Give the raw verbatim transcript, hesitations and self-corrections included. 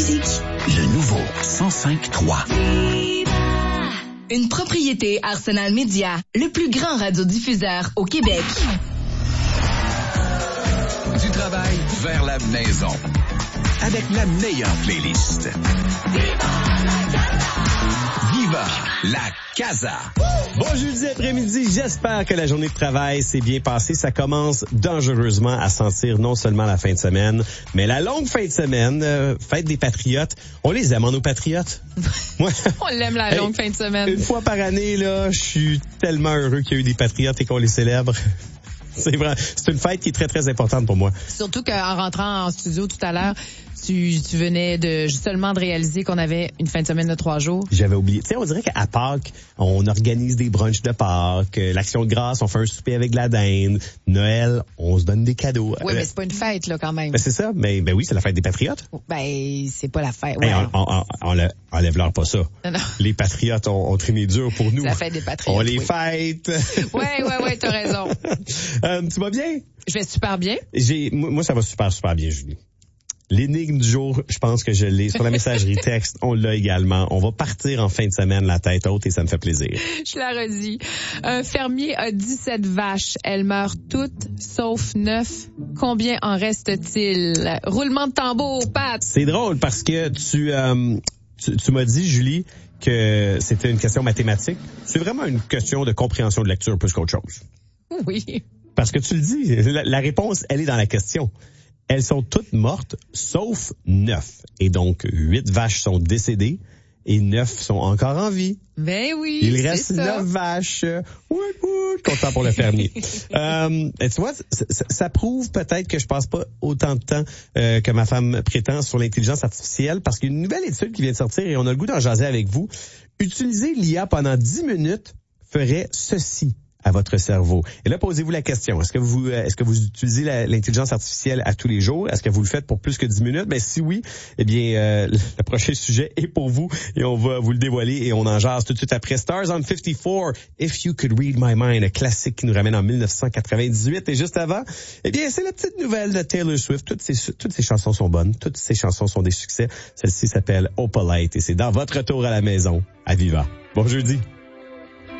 musique. Le nouveau cent cinq trois. Une propriété Arsenal Média, le plus grand radiodiffuseur au Québec. Du travail vers la maison. Avec la meilleure playlist. Viva la Casa. Bon jeudi après-midi, j'espère que la journée de travail s'est bien passée. Ça commence dangereusement à sentir non seulement la fin de semaine, mais la longue fin de semaine, euh, fête des patriotes. On les aime, hein, nos patriotes. Moi, on l'aime la longue hey, fin de semaine. Une fois par année, là, je suis tellement heureux qu'il y a eu des patriotes et qu'on les célèbre. C'est vrai, c'est une fête qui est très, très importante pour moi. Surtout qu'en rentrant en studio tout à l'heure, tu, tu venais de seulement de réaliser qu'on avait une fin de semaine de trois jours. J'avais oublié. Tu sais, on dirait qu'à Pâques, on organise des brunchs de Pâques. L'Action de grâce, on fait un souper avec de la dinde. Noël, on se donne des cadeaux. Oui, mais c'est pas une fête, là, quand même. Ben, c'est ça. Mais ben oui, c'est la fête des patriotes. Ben, c'est pas la fête. Ouais. Hey, on, on, on, on enlève-leur pas ça. Non, non. Les patriotes ont, ont trimé dur pour nous. C'est la fête des patriotes. On les oui. fête. Oui, oui, oui, t'as raison. euh, tu vas bien? Je vais super bien. J'ai, moi, ça va super, super bien, Julie. L'énigme du jour, je pense que je l'ai. Sur la messagerie texte, on l'a également. On va partir en fin de semaine la tête haute et ça me fait plaisir. Je la redis. Un fermier a dix-sept vaches. Elles meurent toutes, sauf neuf. Combien en reste-t-il? Roulement de tambour, Pat. C'est drôle parce que tu, euh, tu, tu m'as dit, Julie, que c'était une question mathématique. C'est vraiment une question de compréhension de lecture plus qu'autre chose. Oui. Parce que tu le dis, la, la réponse, elle est dans la question. Elles sont toutes mortes, sauf neuf. Et donc, huit vaches sont décédées et neuf sont encore en vie. Ben oui, il c'est reste ça. neuf vaches. Wout, wout, content pour le fermier. euh, et tu vois, ça, ça prouve peut-être que je passe pas autant de temps euh, que ma femme prétend sur l'intelligence artificielle parce qu'il y a une nouvelle étude qui vient de sortir et on a le goût d'en jaser avec vous. Utiliser l'I A pendant dix minutes ferait ceci à votre cerveau. Et là, posez-vous la question. Est-ce que vous, est-ce que vous utilisez la, l'intelligence artificielle à tous les jours? Est-ce que vous le faites pour plus que dix minutes? Ben, si oui, eh bien, euh, le prochain sujet est pour vous et on va vous le dévoiler et on en jase tout de suite après. Stars on cinquante-quatre, If You Could Read My Mind, un classique qui nous ramène en dix-neuf cent quatre-vingt-dix-huit. Et juste avant, eh bien, c'est la petite nouvelle de Taylor Swift. Toutes ces, toutes ces chansons sont bonnes. Toutes ces chansons sont des succès. Celle-ci s'appelle Opalite et c'est dans votre retour à la maison à Viva. Bon jeudi.